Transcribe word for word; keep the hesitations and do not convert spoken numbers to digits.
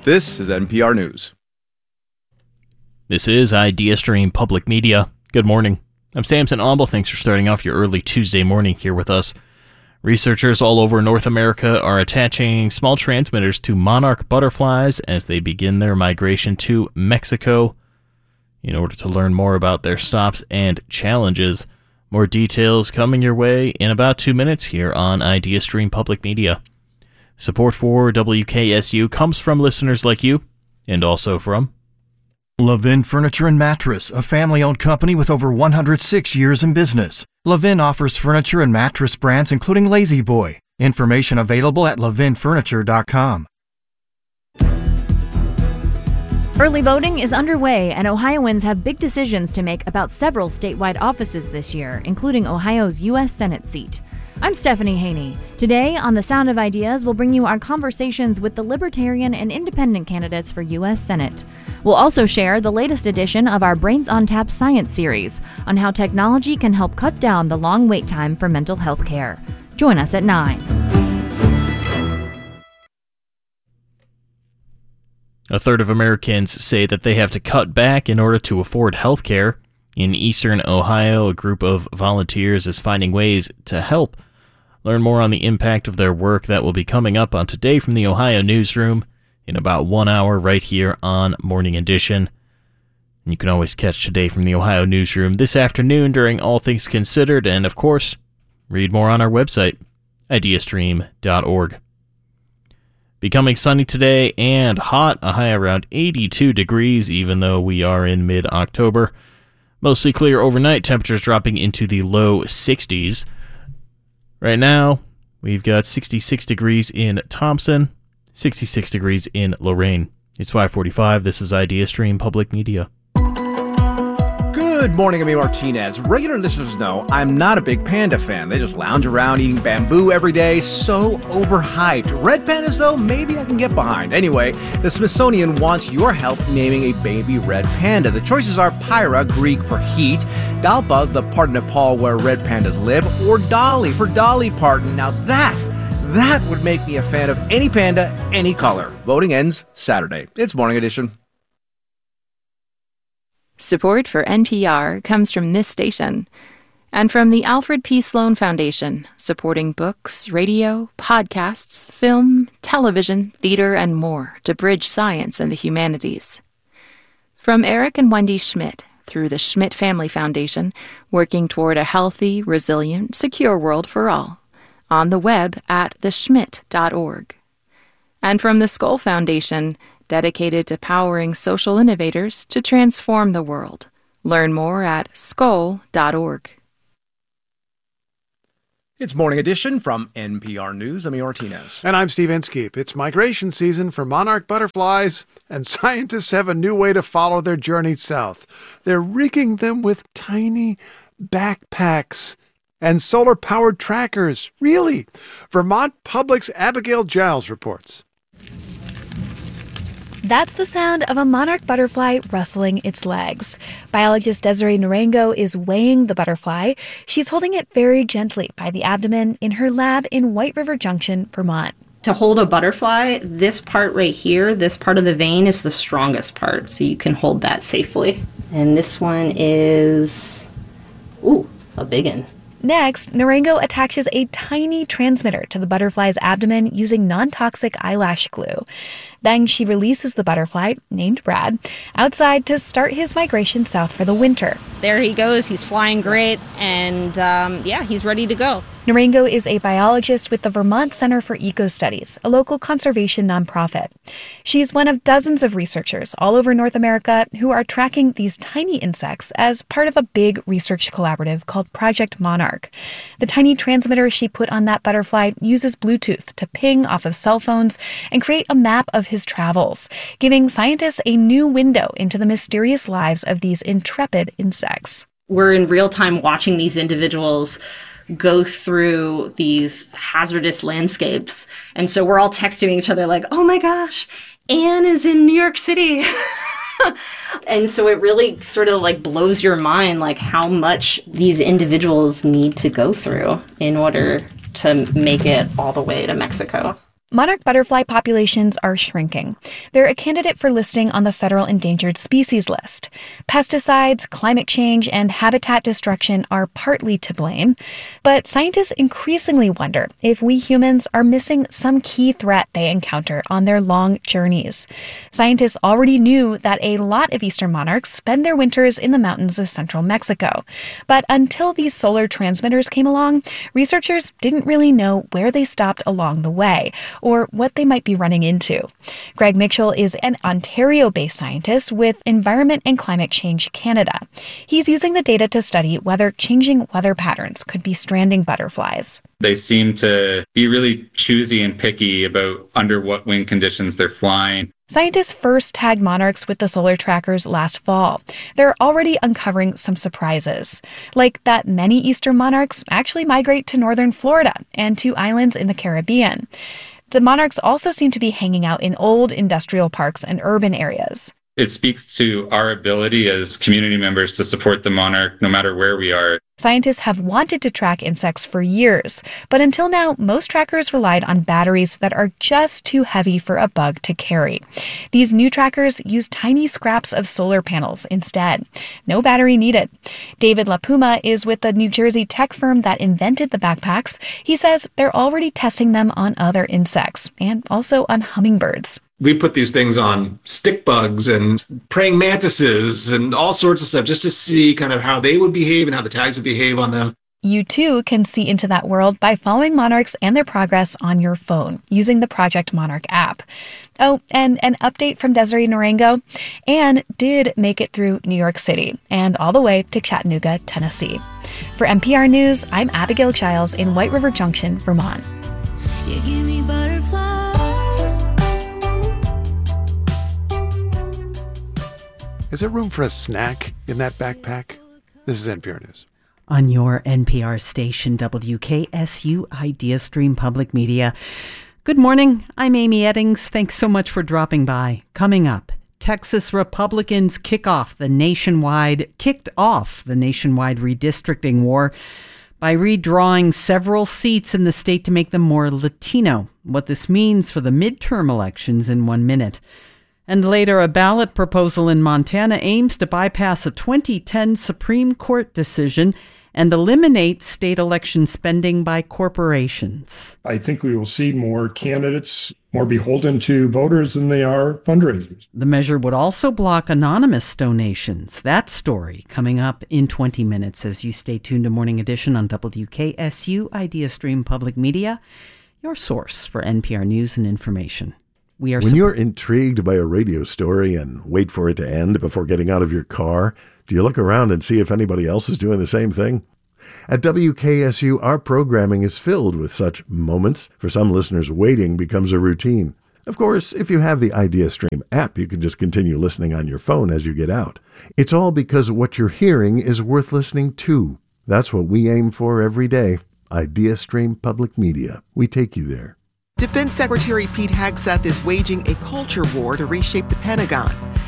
This is N P R News. This is IdeaStream Public Media. Good morning. I'm Samson Auble. Thanks for starting off your early Tuesday morning here with us. Researchers all over North America are attaching small transmitters to monarch butterflies as they begin their migration to Mexico. In order to learn more about their stops and challenges, more details coming your way in about two minutes here on IdeaStream Public Media. Support for W K S U comes from listeners like you, and also from Levin Furniture and Mattress, a family-owned company with over one hundred six years in business. Levin offers furniture and mattress brands including Lazy Boy. Information available at levin furniture dot com. Early voting is underway, and Ohioans have big decisions to make about several statewide offices this year, including Ohio's U S Senate seat. I'm Stephanie Haney. Today, on The Sound of Ideas, we'll bring you our conversations with the Libertarian and Independent candidates for U S Senate. We'll also share the latest edition of our Brains on Tap Science series on how technology can help cut down the long wait time for mental health care. Join us at nine. A third of Americans say that they have to cut back in order to afford health care. In eastern Ohio, a group of volunteers is finding ways to help. Learn more on the impact of their work. That will be coming up on Today from the Ohio Newsroom in about one hour right here on Morning Edition. And you can always catch Today from the Ohio Newsroom this afternoon during All Things Considered, and of course, read more on our website, ideastream dot org. Becoming sunny today and hot, a high around eighty-two degrees, even though we are in mid-October. Mostly clear overnight, temperatures dropping into the low sixties. Right now, we've got sixty-six degrees in Thompson, sixty-six degrees in Lorain. It's five forty-five. This is IdeaStream Public Media. Good morning, I'm Martinez. Regular listeners know I'm not a big panda fan. They just lounge around eating bamboo every day, so overhyped. Red pandas, though, maybe I can get behind. Anyway, the Smithsonian wants your help naming a baby red panda. The choices are Pyra, Greek for heat, Dalpa, the part of Nepal where red pandas live, or Dolly for Dolly Parton. Now that, that would make me a fan of any panda, any color. Voting ends Saturday. It's Morning Edition. Support for N P R comes from this station and from the Alfred P. Sloan Foundation, supporting books, radio, podcasts, film, television, theater, and more to bridge science and the humanities. From Eric and Wendy Schmidt through the Schmidt Family Foundation, working toward a healthy, resilient, secure world for all, on the web at the schmidt dot org. And from the Skoll Foundation, dedicated to powering social innovators to transform the world. Learn more at skoll dot org. It's Morning Edition from N P R News. I'm Martinez. And I'm Steve Inskeep. It's migration season for monarch butterflies, and scientists have a new way to follow their journey south. They're rigging them with tiny backpacks and solar-powered trackers. Really? Vermont Public's Abigail Giles reports. That's the sound of a monarch butterfly rustling its legs. Biologist Desiree Narango is weighing the butterfly. She's holding it very gently by the abdomen in her lab in White River Junction, Vermont. To hold a butterfly, this part right here, this part of the vein is the strongest part, so you can hold that safely. And this one is, ooh, a big one. Next, Narango attaches a tiny transmitter to the butterfly's abdomen using non-toxic eyelash glue. Then she releases the butterfly, named Brad, outside to start his migration south for the winter. There he goes. He's flying great, and um, yeah, he's ready to go. Narango is a biologist with the Vermont Center for Eco Studies, a local conservation nonprofit. She's one of dozens of researchers all over North America who are tracking these tiny insects as part of a big research collaborative called Project Monarch. The tiny transmitter she put on that butterfly uses Bluetooth to ping off of cell phones and create a map of his travels, giving scientists a new window into the mysterious lives of these intrepid insects. We're in real time watching these individuals go through these hazardous landscapes. And so we're all texting each other like, oh my gosh, Anne is in New York City. And so it really sort of like blows your mind, like how much these individuals need to go through in order to make it all the way to Mexico. Monarch butterfly populations are shrinking. They're a candidate for listing on the federal endangered species list. Pesticides, climate change, and habitat destruction are partly to blame, but scientists increasingly wonder if we humans are missing some key threat they encounter on their long journeys. Scientists already knew that a lot of eastern monarchs spend their winters in the mountains of central Mexico, but until these solar transmitters came along, researchers didn't really know where they stopped along the way, or what they might be running into. Greg Mitchell is an Ontario-based scientist with Environment and Climate Change Canada. He's using the data to study whether changing weather patterns could be stranding butterflies. They seem to be really choosy and picky about under what wind conditions they're flying. Scientists first tagged monarchs with the solar trackers last fall. They're already uncovering some surprises, like that many eastern monarchs actually migrate to northern Florida and to islands in the Caribbean. The monarchs also seem to be hanging out in old industrial parks and urban areas. It speaks to our ability as community members to support the monarch no matter where we are. Scientists have wanted to track insects for years, but until now, most trackers relied on batteries that are just too heavy for a bug to carry. These new trackers use tiny scraps of solar panels instead. No battery needed. David LaPuma is with the New Jersey tech firm that invented the backpacks. He says they're already testing them on other insects and also on hummingbirds. We put these things on stick bugs and praying mantises and all sorts of stuff just to see kind of how they would behave and how the tags would behave on them. You too can see into that world by following monarchs and their progress on your phone using the Project Monarch app. Oh, and an update from Desiree Narango. Anne did make it through New York City and all the way to Chattanooga, Tennessee. For N P R News, I'm Abigail Giles in White River Junction, Vermont. You give me butterflies. Is there room for a snack in that backpack? This is N P R News. On your N P R station, W K S U Idea Stream Public Media. Good morning. I'm Amy Eddings. Thanks so much for dropping by. Coming up, Texas Republicans kick off the nationwide, kicked off the nationwide redistricting war by redrawing several seats in the state to make them more Latino. What this means for the midterm elections in one minute. And later, a ballot proposal in Montana aims to bypass a twenty ten Supreme Court decision and eliminate state election spending by corporations. I think we will see more candidates more beholden to voters than they are fundraisers. The measure would also block anonymous donations. That story coming up in twenty minutes as you stay tuned to Morning Edition on W K S U Idea Stream Public Media, your source for N P R news and information. We are when you're intrigued by a radio story and wait for it to end before getting out of your car, do you look around and see if anybody else is doing the same thing? At W K S U, our programming is filled with such moments. For some listeners, waiting becomes a routine. Of course, if you have the IdeaStream app, you can just continue listening on your phone as you get out. It's all because what you're hearing is worth listening to. That's what we aim for every day. IdeaStream Public Media. We take you there. Defense Secretary Pete Hegseth is waging a culture war to reshape the Pentagon.